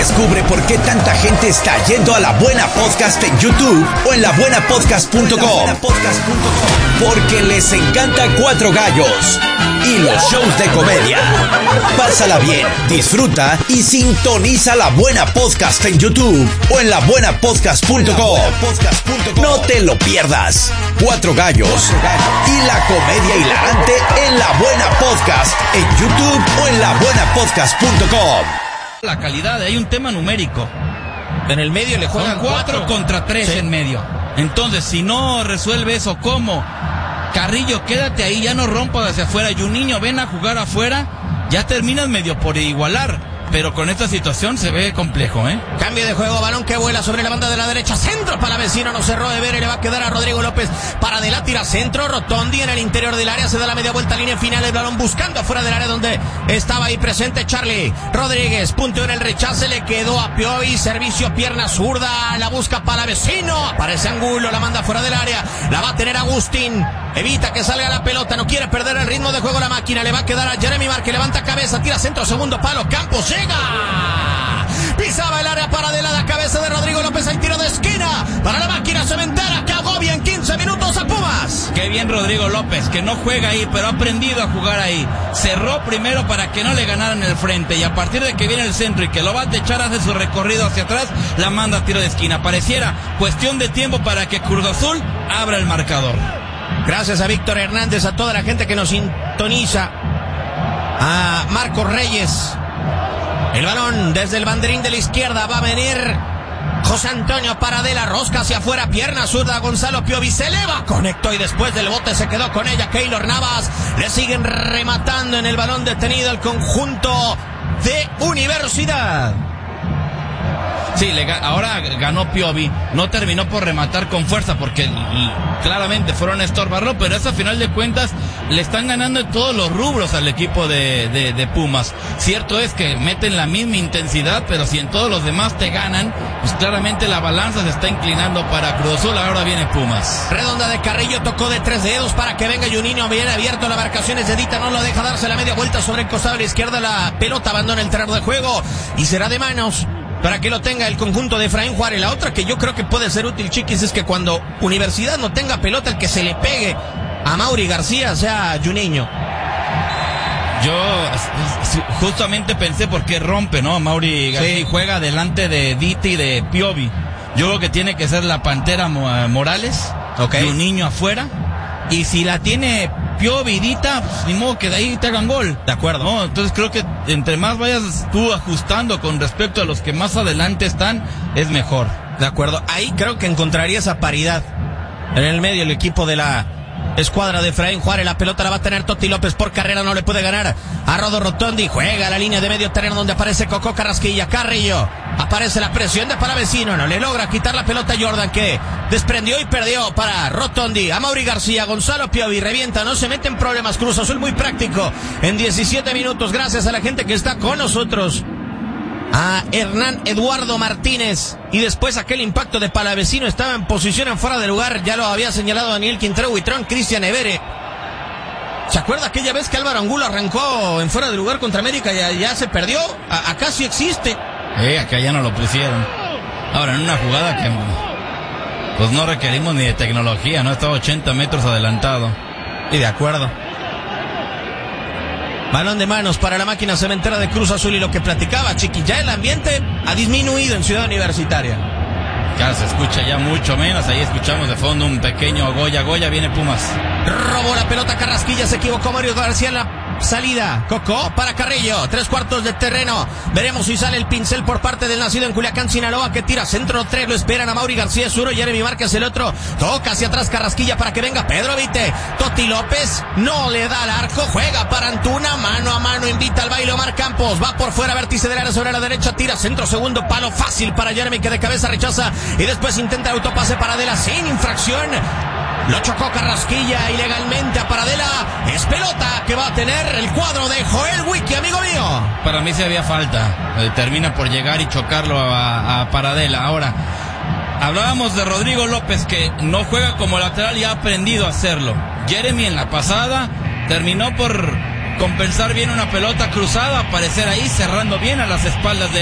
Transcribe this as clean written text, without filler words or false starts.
Descubre por qué tanta gente está yendo a La Buena Podcast en YouTube o en labuenapodcast.com. Porque les encanta Cuatro Gallos y los shows de comedia. Pásala bien, disfruta y sintoniza La Buena Podcast en YouTube o en labuenapodcast.com. No te lo pierdas. Cuatro Gallos y la comedia hilarante en La Buena Podcast en YouTube o en labuenapodcast.com. La calidad, hay un tema numérico. En el medio le juegan 4 contra 3 en medio. Entonces, si no resuelve eso, ¿cómo? Carrillo, quédate ahí, ya no rompas hacia afuera. Juninho, ven a jugar afuera. Ya terminas medio por igualar. Pero con esta situación se ve complejo, ¿eh? Cambio de juego, balón que vuela sobre la banda de la derecha. Centro para Vecino, no cerró de ver y le va a quedar a Rodrigo López. Para Adela, tira centro, Rotondi en el interior del área. Se da la media vuelta, línea final, el balón buscando afuera del área donde estaba ahí presente Charlie Rodríguez. Punto en el rechace, le quedó a Piovi. Servicio, pierna zurda, la busca para Vecino. Aparece Angulo, la manda fuera del área. La va a tener Agustín. Evita que salga la pelota, no quiere perder el ritmo de juego la máquina. Le va a quedar a Jeremy Marque, levanta cabeza, tira centro, segundo palo, Campos llega. Pisaba el área para Adela, la cabeza de Rodrigo López, el tiro de esquina para la máquina cementera que agobia en 15 minutos a Pumas. Qué bien Rodrigo López, que no juega ahí, pero ha aprendido a jugar ahí. Cerró primero para que no le ganaran el frente y a partir de que viene el centro y que lo va a echar, hace su recorrido hacia atrás, la manda a tiro de esquina. Pareciera cuestión de tiempo para que Cruz Azul abra el marcador. Gracias a Víctor Hernández, a toda la gente que nos sintoniza, a Marcos Reyes. El balón desde el banderín de la izquierda va a venir José Antonio para Adela, rosca hacia afuera, pierna zurda, Gonzalo Piovi se eleva, conectó y después del bote se quedó con ella Keylor Navas. Le siguen rematando en el balón detenido el conjunto de Universidad. Sí, ahora ganó Piovi, no terminó por rematar con fuerza porque claramente fueron a estorbarlo, pero eso a final de cuentas le están ganando en todos los rubros al equipo de Pumas. Cierto es que meten la misma intensidad, pero si en todos los demás te ganan, pues claramente la balanza se está inclinando para Cruz Azul. Ahora viene Pumas. Redonda de Carrillo, tocó de 3 dedos para que venga Juninho, bien abierto, la marcación es de Dita, no lo deja darse la media vuelta sobre el costado a la izquierda, la pelota abandona el terreno de juego y será de manos para que lo tenga el conjunto de Efraín Juárez. La otra que yo creo que puede ser útil, Chiquis, es que cuando Universidad no tenga pelota, el que se le pegue a Mauri García sea Juninho. Yo justamente pensé por qué rompe, ¿no? Mauri García sí. Juega delante de Dita y de Piovi. Yo creo que tiene que ser la Pantera Morales, Juninho afuera. Y si la tiene Piovi y Dita, pues ni modo que de ahí te hagan gol. De acuerdo. No, entonces creo que entre más vayas tú ajustando con respecto a los que más adelante están, es mejor. De acuerdo. Ahí creo que encontraría esa paridad. En el medio el equipo de la escuadra de Efraín Juárez, la pelota la va a tener Toti López por carrera, no le puede ganar a Rodo Rotondi, juega a la línea de medio terreno donde aparece Coco Carrasquilla, Carrillo, aparece la presión de Palavecino, no le logra quitar la pelota a Jordan que desprendió y perdió para Rotondi, a Mauri García, Gonzalo Piovi, revienta, no se mete en problemas, Cruz Azul muy práctico en 17 minutos, gracias a la gente que está con nosotros. A Hernán Eduardo Martínez y después aquel impacto de Palavecino estaba en posición en fuera de lugar, ya lo había señalado Daniel Quintero Huitrón, Cristian Evere. ¿Se acuerda aquella vez que Álvaro Angulo arrancó en fuera de lugar contra América y ya se perdió? Acá sí existe. Acá ya no lo pusieron. Ahora en una jugada que pues no requerimos ni de tecnología, ¿no? Estaba 80 metros adelantado. Y de acuerdo. Balón de manos para la máquina cementera de Cruz Azul y lo que platicaba, Chiqui, ya el ambiente ha disminuido en Ciudad Universitaria. Ya se escucha ya mucho menos, ahí escuchamos de fondo un pequeño Goya, viene Pumas. Robó la pelota Carrasquilla, se equivocó Mario García en la salida. Coco para Carrillo, 3/4 de terreno. Veremos si sale el pincel por parte del nacido en Culiacán, Sinaloa, que tira centro 3, lo esperan a Mauri García, es uno, Jeremy Márquez el otro. Toca hacia atrás Carrasquilla para que venga Pedro Vite. Toti López no le da al arco, juega para Antuna, mano a mano, invita al baile Omar Campos, va por fuera, vértice del área sobre la derecha, tira centro, segundo palo, fácil para Jeremy que de cabeza rechaza y después intenta el autopase para Adela sin infracción. Lo chocó Carrasquilla ilegalmente a Paradela. Es pelota que va a tener el cuadro de Joel Wiki, amigo mío. Para mí sí había falta. Termina por llegar y chocarlo a Paradela. Ahora, hablábamos de Rodrigo López que no juega como lateral y ha aprendido a hacerlo. Jeremy en la pasada terminó por compensar bien una pelota cruzada, aparecer ahí cerrando bien a las espaldas de